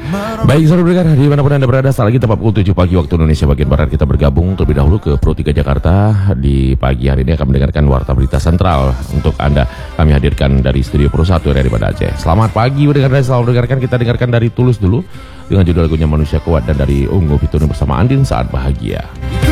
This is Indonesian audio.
Baik, saudara pendengar, dimanapun Anda berada, saat lagi tepat pukul 7 pagi waktu Indonesia bagian Barat, kita bergabung terlebih dahulu ke Pro 3 Jakarta. Di pagi hari ini akan mendengarkan Warta Berita Sentral untuk Anda. Kami hadirkan dari Studio Pro 1 dari Banda Aceh. Selamat pagi, pendengar, selamat mendengarkan. Kita dengarkan dari Tulus dulu dengan judul lagunya Manusia Kuat, dan dari Ungu Fituni bersama Andin Saat Bahagia.